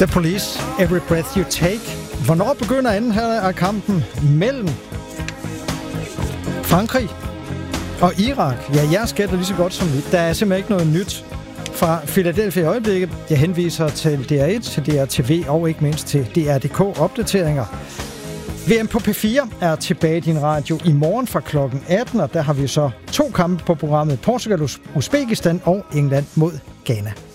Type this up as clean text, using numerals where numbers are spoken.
The Police, Every Breath You Take. Hvornår begynder anden her af kampen mellem Frankrig og Irak? Ja, jeg skætter lige så godt som mit. Der er simpelthen ikke noget nyt fra Philadelphia i øjeblikket. Jeg henviser til DR1, til DRTV og ikke mindst til DR.dk opdateringer. VM på P4 er tilbage i din radio i morgen fra kl. 18, og der har vi så 2 kampe på programmet: Portugal, Uzbekistan og England mod Ghana.